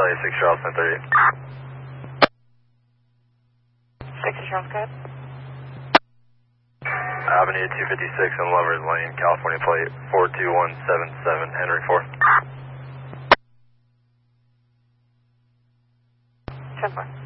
Charlie 6 Charles 1030. 6 Charles, good. Avenue 256 in Lovers Lane, California plate 42177, Henry 4. 10-4.